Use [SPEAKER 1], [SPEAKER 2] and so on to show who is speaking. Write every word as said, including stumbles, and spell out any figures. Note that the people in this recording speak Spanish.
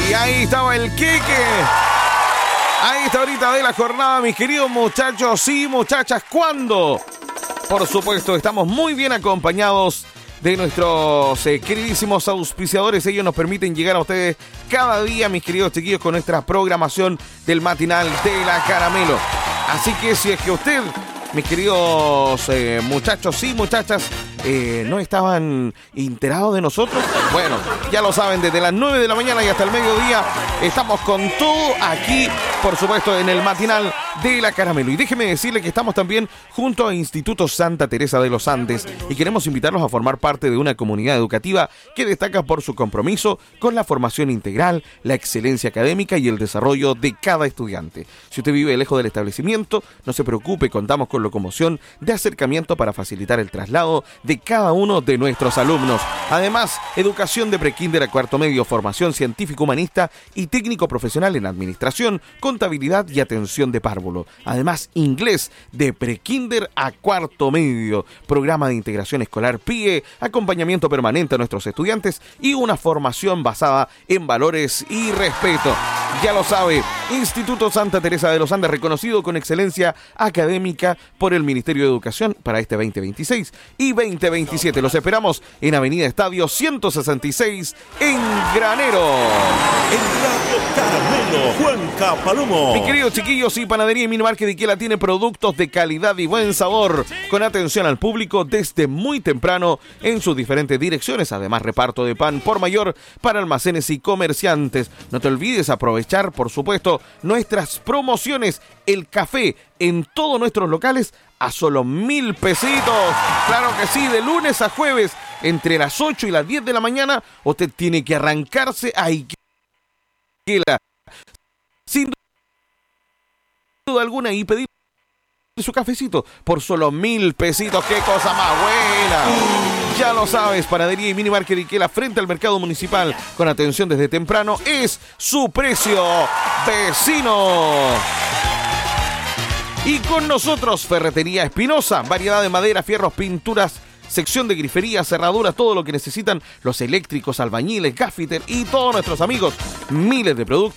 [SPEAKER 1] Y ahí estaba el queque. Ahí está ahorita de la jornada, mis queridos muchachos y muchachas. ¿Cuándo? Por supuesto, estamos muy bien acompañados de nuestros eh, queridísimos auspiciadores. Ellos nos permiten llegar a ustedes cada día, mis queridos chiquillos, con nuestra programación del matinal de la Caramelo. Así que si es que usted, mis queridos eh, muchachos y muchachas, eh, no estaban enterados de nosotros, bueno, ya lo saben, desde las nueve de la mañana y hasta el mediodía estamos con todo aquí, por supuesto, en el matinal de la Caramelo. Y déjeme decirle que estamos también junto a Instituto Santa Teresa de los Andes y queremos invitarlos a formar parte de una comunidad educativa que destaca por su compromiso con la formación integral, la excelencia académica y el desarrollo de cada estudiante. Si usted vive lejos del establecimiento, no se preocupe, contamos con locomoción de acercamiento para facilitar el traslado de cada uno de nuestros alumnos. Además, educación de prekinder a cuarto medio, formación científico-humanista y técnico profesional en administración, contabilidad y atención de párvulo. Además, inglés de prekinder a cuarto medio, programa de integración escolar P I E, acompañamiento permanente a nuestros estudiantes y una formación basada en valores y respeto. Ya lo sabe, Instituto Santa Teresa de los Andes, reconocido con excelencia académica por el Ministerio de Educación para este veinte veintiséis y veinte veintisiete. Los esperamos en Avenida Estadio ciento sesenta y seis en Granero.
[SPEAKER 2] En Radio Caramelo, Juan Capalomo.
[SPEAKER 1] Mis queridos chiquillos, y Panadería y Minimarket de Iquela tiene productos de calidad y buen sabor, con atención al público desde muy temprano en sus diferentes direcciones. Además, reparto de pan por mayor para almacenes y comerciantes. No te olvides aprovechar, por supuesto, nuestras promociones. El café en todos nuestros locales a solo mil pesitos. Claro que sí, de lunes a jueves, entre las ocho y las diez de la mañana, usted tiene que arrancarse a Iquela, sin duda alguna, y pedir su cafecito por solo mil pesitos. ¡Qué cosa más buena! Ya lo sabes, Panadería y Minimarket de Iquela, frente al mercado municipal, con atención desde temprano, es su precio, vecino. Y con nosotros, Ferretería Espinosa, variedad de madera, fierros, pinturas, sección de grifería, cerraduras, todo lo que necesitan los eléctricos, albañiles, gaffiter y todos nuestros amigos. Miles de productos